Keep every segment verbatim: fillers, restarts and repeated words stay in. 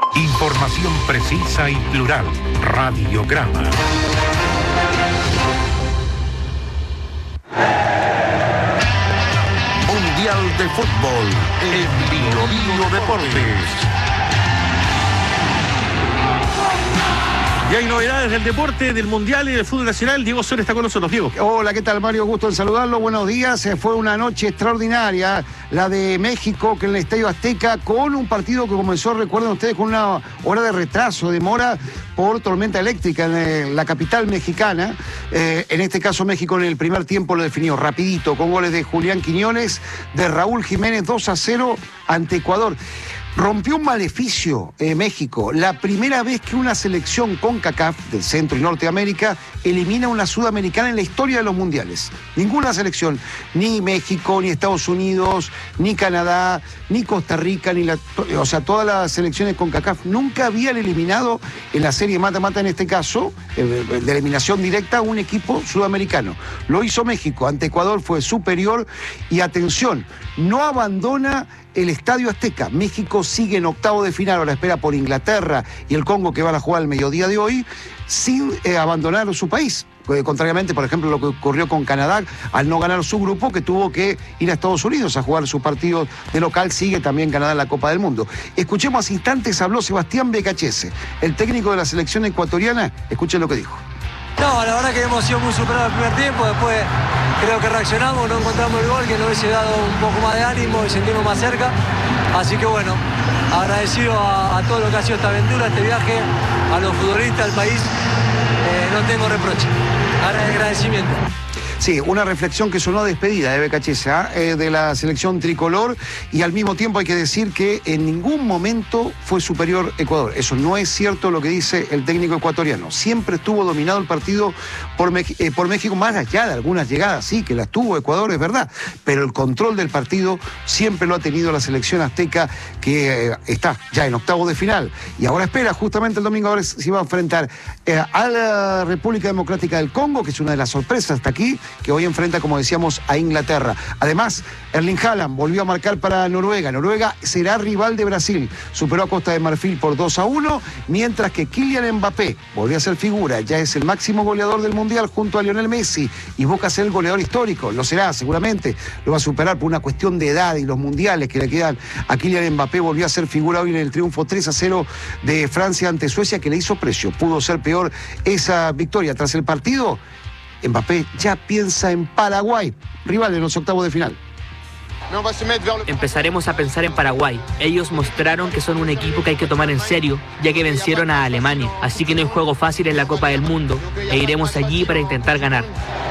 Información precisa y plural. Radiograma. Mundial de Fútbol en Bio Bio Deportes. Y hay novedades del deporte, del Mundial y del fútbol nacional. Diego Soler está con nosotros. Diego. Hola, ¿qué tal, Mario? Gusto en saludarlo. Buenos días. Fue una noche extraordinaria, la de México, que en el Estadio Azteca, con un partido que comenzó, recuerden ustedes, con una hora de retraso, demora por tormenta eléctrica en la capital mexicana. Eh, en este caso, México en el primer tiempo lo definió rapidito, con goles de Julián Quiñones, de Raúl Jiménez, dos a cero ante Ecuador. Rompió un maleficio eh, México, la primera vez que una selección CONCACAF del Centro y Norteamérica elimina una sudamericana en la historia de los mundiales. Ninguna selección, ni México, ni Estados Unidos, ni Canadá, ni Costa Rica, ni la, o sea, todas las selecciones CONCACAF nunca habían eliminado en la serie mata-mata, en este caso, eh, de eliminación directa, a un equipo sudamericano. Lo hizo México, ante Ecuador fue superior y atención, no abandona el Estadio Azteca. México sigue en octavo de final a la espera por Inglaterra y el Congo, que van a jugar al mediodía de hoy, sin eh, abandonar su país. Eh, contrariamente, por ejemplo, lo que ocurrió con Canadá, al no ganar su grupo, que tuvo que ir a Estados Unidos a jugar su partido de local. Sigue también Canadá en la Copa del Mundo. Escuchemos, hace instantes habló Sebastián Becachese, el técnico de la selección ecuatoriana. Escuchen lo que dijo. No, la verdad que hemos sido muy superados el primer tiempo, después creo que reaccionamos, no encontramos el gol, que nos hubiese dado un poco más de ánimo y sentirnos más cerca. Así que bueno, agradecido a, a todo lo que ha sido esta aventura, este viaje, a los futbolistas, al país, eh, no tengo reproche, agradecimiento. Sí, una reflexión que sonó a despedida de Becachese, ¿eh? de la selección tricolor, y al mismo tiempo hay que decir que en ningún momento fue superior Ecuador. Eso no es cierto lo que dice el técnico ecuatoriano. Siempre estuvo dominado el partido por, Me eh, por México, más allá de algunas llegadas, sí, que las tuvo Ecuador, es verdad, pero el control del partido siempre lo ha tenido la selección azteca, que eh, está ya en octavo de final, y ahora espera justamente el domingo, ahora se va a enfrentar eh, a la República Democrática del Congo, que es una de las sorpresas hasta aquí, que hoy enfrenta, como decíamos, a Inglaterra. Además, Erling Haaland volvió a marcar para Noruega. Noruega será rival de Brasil. Superó a Costa de Marfil por dos a uno, mientras que Kylian Mbappé volvió a ser figura. Ya es el máximo goleador del Mundial junto a Lionel Messi y busca ser el goleador histórico. Lo será, seguramente. Lo va a superar por una cuestión de edad y los mundiales que le quedan a Kylian Mbappé. Volvió a ser figura hoy en el triunfo tres a cero de Francia ante Suecia, que le hizo precio. Pudo ser peor esa victoria. Tras el partido, Mbappé ya piensa en Paraguay, rival en los octavos de final. Empezaremos a pensar en Paraguay. Ellos mostraron que son un equipo que hay que tomar en serio, ya que vencieron a Alemania. Así que no hay juego fácil en la Copa del Mundo, e iremos allí para intentar ganar.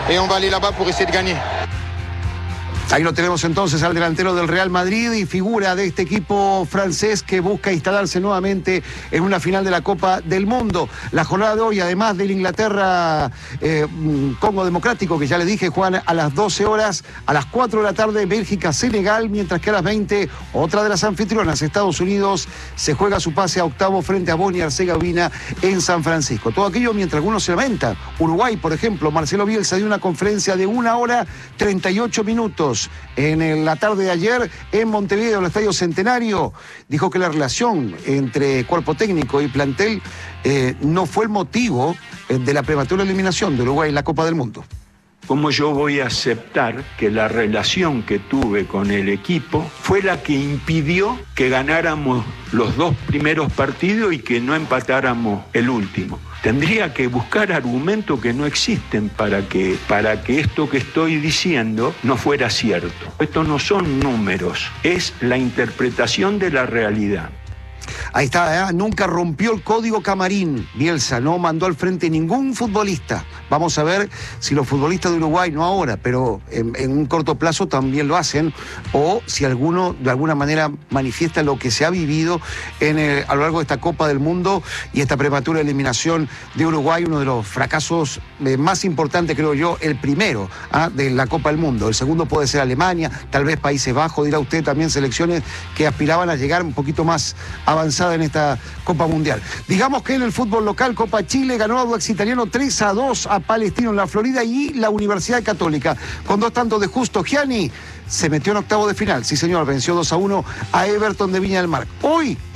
Ahí lo tenemos entonces al delantero del Real Madrid y figura de este equipo francés que busca instalarse nuevamente en una final de la Copa del Mundo. La jornada de hoy, además del Inglaterra eh, Congo Democrático, que ya les dije, juegan a las doce horas, a las cuatro de la tarde Bélgica-Senegal, mientras que a las veinte, otra de las anfitrionas, Estados Unidos, se juega su pase a octavo frente a Bosnia-Herzegovina en San Francisco. Todo aquello mientras algunos se lamentan. Uruguay, por ejemplo, Marcelo Bielsa dio una conferencia de una hora treinta y ocho minutos en la tarde de ayer en Montevideo, en el Estadio Centenario. Dijo que la relación entre cuerpo técnico y plantel eh, no fue el motivo de la prematura eliminación de Uruguay en la Copa del Mundo. ¿Cómo yo voy a aceptar que la relación que tuve con el equipo fue la que impidió que ganáramos los dos primeros partidos y que no empatáramos el último? Tendría que buscar argumentos que no existen para que, para que esto que estoy diciendo no fuera cierto. Estos no son números, es la interpretación de la realidad. Ahí está, ¿eh? Nunca rompió el código camarín. Bielsa no mandó al frente ningún futbolista. Vamos a ver si los futbolistas de Uruguay, no ahora, pero en, en un corto plazo también lo hacen, o si alguno de alguna manera manifiesta lo que se ha vivido en el, a lo largo de esta Copa del Mundo y esta prematura eliminación de Uruguay, uno de los fracasos eh, más importantes, creo yo, el primero ¿ah? de la Copa del Mundo. El segundo puede ser Alemania, tal vez Países Bajos, dirá usted, también selecciones que aspiraban a llegar un poquito más avanzada en esta Copa Mundial. Digamos que en el fútbol local, Copa Chile ganó a Audax Italiano tres a dos a Palestino en la Florida, y la Universidad Católica, con dos tantos de Justo Gianni, se metió en octavo de final. Sí, señor, venció dos a uno a Everton de Viña del Mar. Hoy